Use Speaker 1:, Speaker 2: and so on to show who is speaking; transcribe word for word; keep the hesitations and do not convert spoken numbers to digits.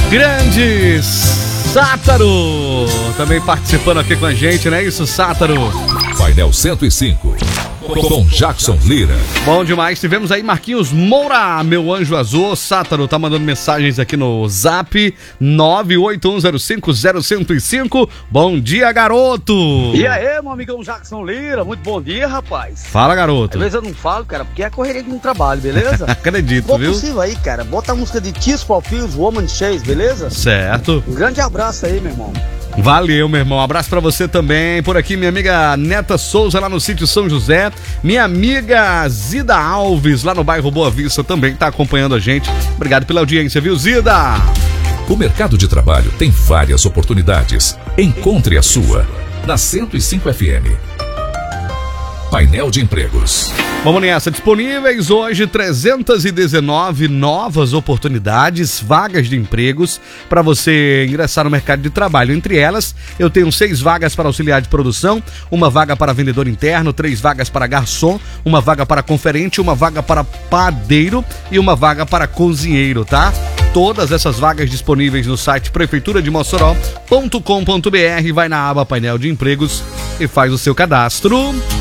Speaker 1: Grande Sátaro, também participando aqui com a gente, não é isso, Sátaro?
Speaker 2: Painel cento e cinco, com Jackson Lira.
Speaker 1: Bom demais, tivemos aí Marquinhos Moura, meu anjo azul. Sátaro tá mandando mensagens aqui no zap nove oito um zero cinco zero zero zero cinco. Bom dia, garoto!
Speaker 3: E aí, meu amigão Jackson Lira, muito bom dia, rapaz.
Speaker 1: Fala, garoto.
Speaker 3: Às vezes eu não falo, cara, porque é a correria do trabalho, beleza?
Speaker 1: Acredito,
Speaker 3: Bom,
Speaker 1: viu?
Speaker 3: possível aí, cara, bota a música de Tears for Fears, Woman Chase, beleza?
Speaker 1: Certo.
Speaker 3: Um grande abraço aí, meu irmão.
Speaker 1: Valeu, meu irmão. Abraço pra você também. Por aqui, minha amiga Neta Souza, lá no sítio São José. Minha amiga Zida Alves, lá no bairro Boa Vista, também tá acompanhando a gente. Obrigado pela audiência, viu, Zida?
Speaker 2: O mercado de trabalho tem várias oportunidades. Encontre a sua na cento e cinco F M. Painel de empregos.
Speaker 1: Vamos nessa, disponíveis hoje trezentas e dezenove novas oportunidades, vagas de empregos para você ingressar no mercado de trabalho. Entre elas, eu tenho seis vagas para auxiliar de produção, uma vaga para vendedor interno, três vagas para garçom, uma vaga para conferente, uma vaga para padeiro e uma vaga para cozinheiro, tá? Todas essas vagas disponíveis no site prefeitura de mossoró ponto com ponto br, vai na aba painel de empregos e faz o seu cadastro.